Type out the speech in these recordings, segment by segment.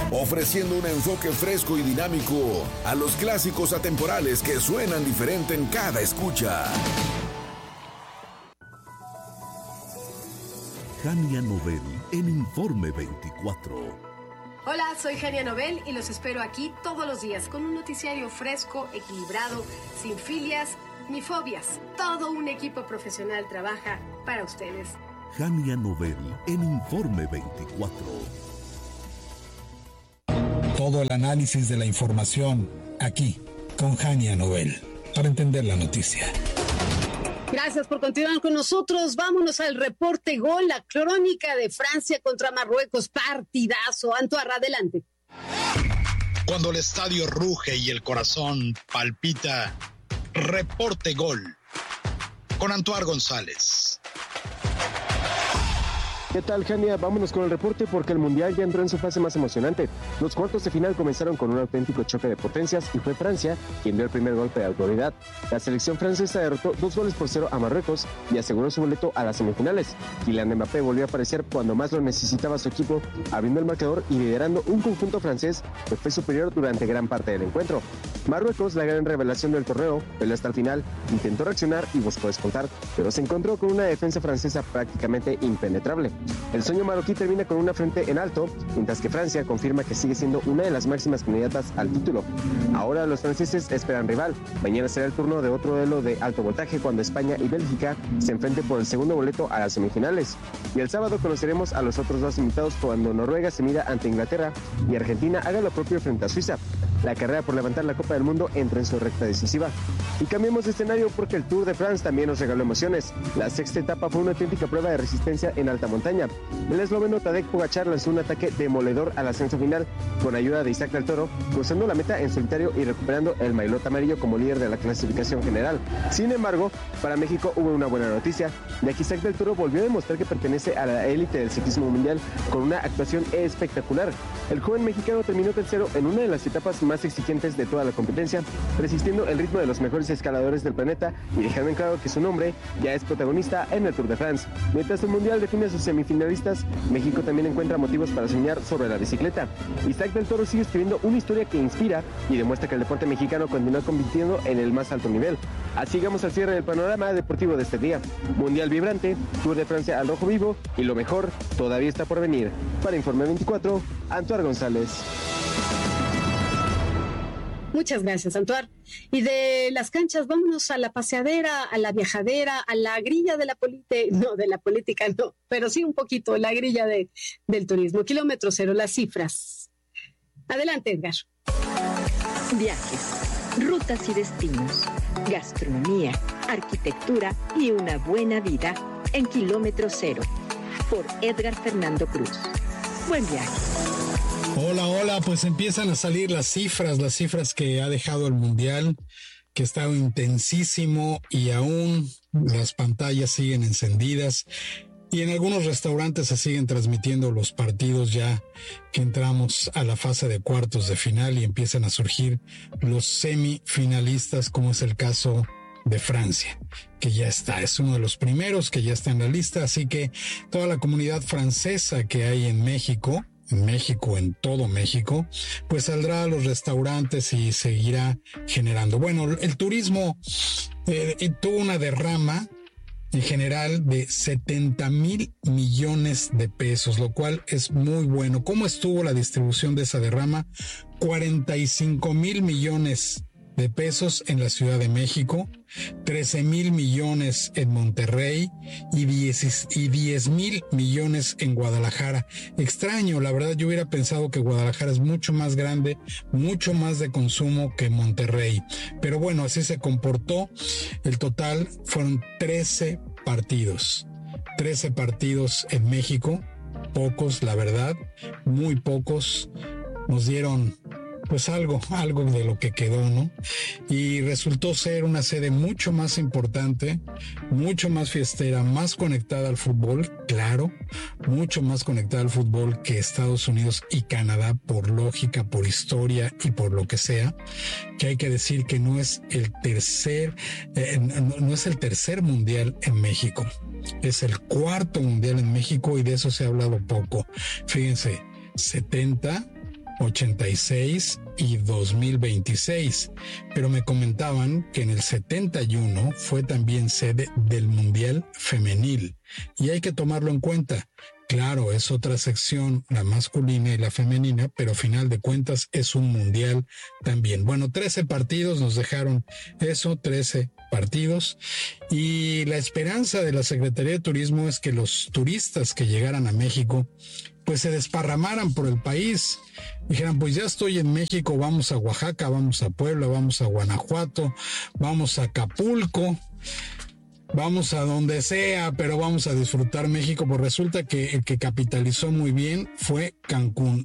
ofreciendo un enfoque fresco y dinámico a los clásicos atemporales que suenan diferente en cada escucha. Jania Nobel en Informe 24. Hola, soy Jania Nobel y los espero aquí todos los días con un noticiario fresco, equilibrado, sin filias ni fobias. Todo un equipo profesional trabaja para ustedes. Jania Nobel en Informe 24. Todo el análisis de la información aquí con Jania Nobel para entender la noticia. Gracias por continuar con nosotros. Vámonos al reporte gol, la crónica de Francia contra Marruecos. Partidazo. Antoine, adelante. Cuando el estadio ruge y el corazón palpita, reporte gol con Antoine González. ¿Qué tal, Jania? Vámonos con el reporte porque el Mundial ya entró en su fase más emocionante. Los cuartos de final comenzaron con un auténtico choque de potencias y fue Francia quien dio el primer golpe de autoridad. La selección francesa derrotó 2-0 a Marruecos y aseguró su boleto a las semifinales. Kylian Mbappé volvió a aparecer cuando más lo necesitaba su equipo, abriendo el marcador y liderando un conjunto francés que fue superior durante gran parte del encuentro. Marruecos, la gran revelación del torneo, peleó hasta el final, intentó reaccionar y buscó descontar, pero se encontró con una defensa francesa prácticamente impenetrable. El sueño marroquí termina con una frente en alto, mientras que Francia confirma que sigue siendo una de las máximas candidatas al título. Ahora los franceses esperan rival. Mañana será el turno de otro duelo de alto voltaje cuando España y Bélgica se enfrenten por el segundo boleto a las semifinales. Y el sábado conoceremos a los otros dos invitados cuando Noruega se mida ante Inglaterra y Argentina haga lo propio frente a Suiza. La carrera por levantar la Copa del Mundo entra en su recta decisiva. Y cambiemos de escenario porque el Tour de France también nos regaló emociones. La sexta etapa fue una auténtica prueba de resistencia en alta montaña. El esloveno Tadej Pogačar lanzó un ataque demoledor al ascenso final con ayuda de Isaac del Toro, cruzando la meta en solitario y recuperando el maillot amarillo como líder de la clasificación general. Sin embargo, para México hubo una buena noticia, ya que Isaac del Toro volvió a demostrar que pertenece a la élite del ciclismo mundial con una actuación espectacular. El joven mexicano terminó tercero en una de las etapas más exigentes de toda la competencia, resistiendo el ritmo de los mejores escaladores del planeta y dejando en claro que su nombre ya es protagonista en el Tour de France. Mientras el mundial define a sus semifinalistas, México también encuentra motivos para soñar sobre la bicicleta. Isaac del Toro sigue escribiendo una historia que inspira y demuestra que el deporte mexicano continúa compitiendo en el más alto nivel. Así llegamos al cierre del panorama deportivo de este día. Mundial vibrante, Tour de Francia al rojo vivo y lo mejor todavía está por venir. Para Informe 24, Antoine González. Muchas gracias, Antoine. Y de las canchas, vámonos a la paseadera, a la viajadera, a la grilla de la política, no, pero sí un poquito, la grilla del turismo. Kilómetro cero, las cifras. Adelante, Edgar. Viajes, rutas y destinos, gastronomía, arquitectura y una buena vida en Kilómetro Cero, por Edgar Fernando Cruz. Buen viaje. Hola, pues empiezan a salir las cifras que ha dejado el Mundial, que ha estado intensísimo y aún las pantallas siguen encendidas y en algunos restaurantes se siguen transmitiendo los partidos ya que entramos a la fase de cuartos de final y empiezan a surgir los semifinalistas, como es el caso de Francia, que ya está, es uno de los primeros que ya está en la lista, así que toda la comunidad francesa que hay en México, en todo México, pues saldrá a los restaurantes y seguirá generando. Bueno, el turismo tuvo una derrama en general de 70,000 millones de pesos, lo cual es muy bueno. ¿Cómo estuvo la distribución de esa derrama? 45,000 millones de pesos en la Ciudad de México, 13,000 millones en Monterrey y 10,000 millones en Guadalajara. Extraño, la verdad yo hubiera pensado que Guadalajara es mucho más grande, mucho más de consumo que Monterrey. Pero bueno, así se comportó. El total fueron 13 partidos. 13 partidos en México, pocos, la verdad, muy pocos. Nos dieron pues algo de lo que quedó, ¿no? Y resultó ser una sede mucho más importante, mucho más fiestera, más conectada al fútbol, claro, mucho más conectada al fútbol que Estados Unidos y Canadá, por lógica, por historia y por lo que sea, que hay que decir que no es el tercer mundial en México, es el cuarto mundial en México y de eso se ha hablado poco. Fíjense, 70 86 y 2026, pero me comentaban que en el 71 fue también sede del Mundial Femenil, y hay que tomarlo en cuenta. Claro, es otra sección, la masculina y la femenina, pero a final de cuentas es un mundial también. Bueno, 13 partidos nos dejaron eso, 13 partidos, y la esperanza de la Secretaría de Turismo es que los turistas que llegaran a México pues se desparramaran por el país, dijeran, pues ya estoy en México, vamos a Oaxaca, vamos a Puebla, vamos a Guanajuato, vamos a Acapulco, vamos a donde sea, pero vamos a disfrutar México. Pues resulta que el que capitalizó muy bien fue Cancún,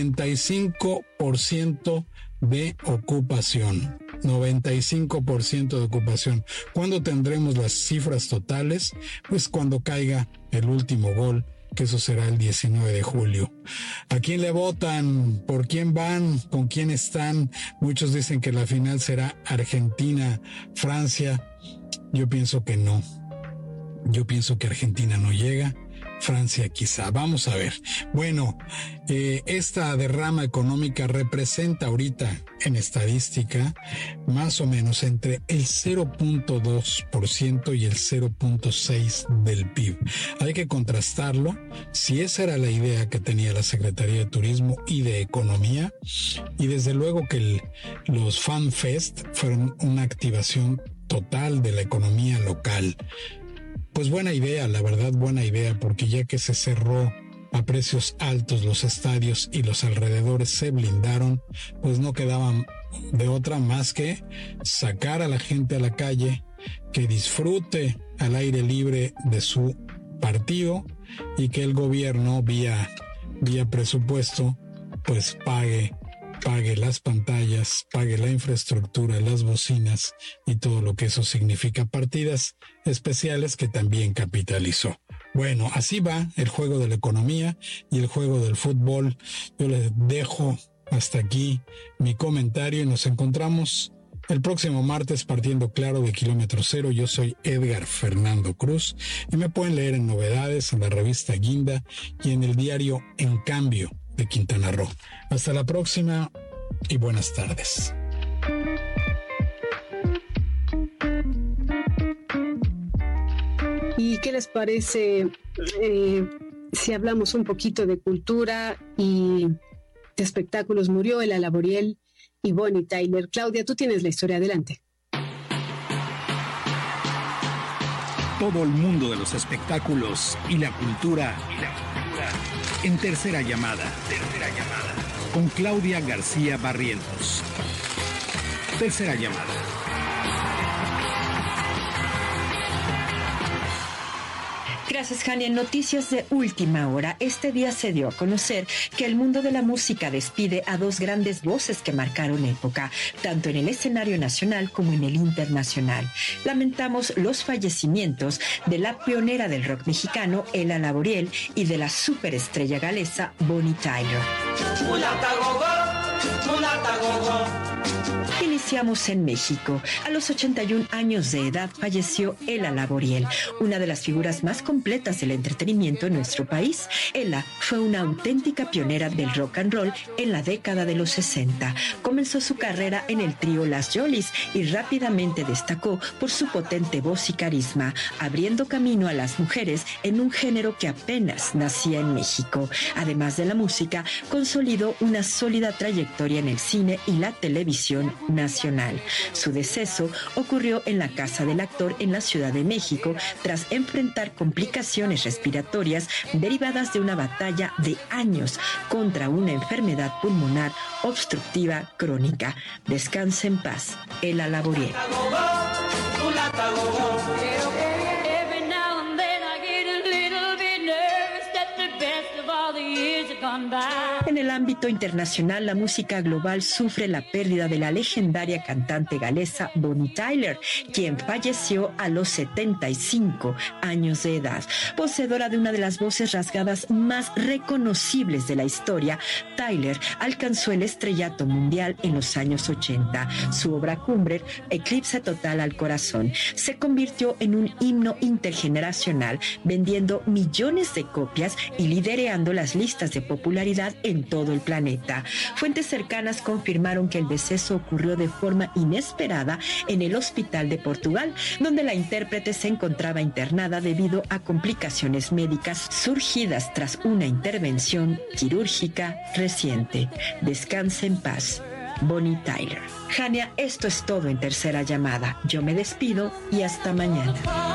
95% de ocupación, 95% de ocupación. ¿Cuándo tendremos las cifras totales? Pues cuando caiga el último gol, que eso será el 19 de julio. ¿A quién le votan? ¿Por quién van? ¿Con quién están? Muchos dicen que la final será Argentina-Francia. Yo pienso que no. Yo pienso que Argentina no llega. Francia quizá. Vamos a ver. Bueno, esta derrama económica representa ahorita en estadística más o menos entre el 0.2% y el 0.6% del PIB. Hay que contrastarlo. Si esa era la idea que tenía la Secretaría de Turismo y de Economía, y desde luego que los Fan Fest fueron una activación total de la economía local. Pues buena idea, la verdad, buena idea, porque ya que se cerró a precios altos los estadios y los alrededores se blindaron, pues no quedaban de otra más que sacar a la gente a la calle, que disfrute al aire libre de su partido y que el gobierno vía presupuesto pues pague las pantallas, pague la infraestructura, las bocinas y todo lo que eso significa. Partidas especiales que también capitalizó. Bueno, así va el juego de la economía y el juego del fútbol. Yo les dejo hasta aquí mi comentario y nos encontramos el próximo martes partiendo claro de Kilómetro Cero. Yo soy Edgar Fernando Cruz y me pueden leer en Novedades, en la revista Guinda y en el diario En Cambio de Quintana Roo. Hasta la próxima y buenas tardes. ¿Y qué les parece si hablamos un poquito de cultura y de espectáculos? Murió Ela Laboriel y Bonnie Tyler. Claudia, tú tienes la historia, adelante. Todo el mundo de los espectáculos y la cultura en Tercera Llamada. Con Claudia García Barrientos. Tercera Llamada. Gracias, Jania. Noticias de última hora. Este día se dio a conocer que el mundo de la música despide a dos grandes voces que marcaron época, tanto en el escenario nacional como en el internacional. Lamentamos los fallecimientos de la pionera del rock mexicano, Ela Laboriel, y de la superestrella galesa, Bonnie Tyler. Iniciamos en México. A los 81 años de edad falleció Ela Laboriel, una de las figuras más completas del entretenimiento en nuestro país. Ela fue una auténtica pionera del rock and roll en la década de los 60. Comenzó su carrera en el trío Las Jollies y rápidamente destacó por su potente voz y carisma, abriendo camino a las mujeres en un género que apenas nacía en México. Además de la música, consolidó una sólida trayectoria en el cine y la televisión nacional. Su deceso ocurrió en la casa del actor en la Ciudad de México tras enfrentar complicaciones respiratorias derivadas de una batalla de años contra una enfermedad pulmonar obstructiva crónica. Descanse en paz, Ela Laboriel. En el ámbito internacional, la música global sufre la pérdida de la legendaria cantante galesa Bonnie Tyler, quien falleció a los 75 años de edad. Poseedora de una de las voces rasgadas más reconocibles de la historia, Tyler alcanzó el estrellato mundial en los años 80. Su obra cumbre, Eclipse Total al Corazón, se convirtió en un himno intergeneracional, vendiendo millones de copias y liderando las listas de popularidad en todo el planeta. Fuentes cercanas confirmaron que el deceso ocurrió de forma inesperada en el hospital de Portugal, donde la intérprete se encontraba internada debido a complicaciones médicas surgidas tras una intervención quirúrgica reciente. Descanse en paz, Bonnie Tyler. Jania, esto es todo en Tercera Llamada. Yo me despido y hasta mañana.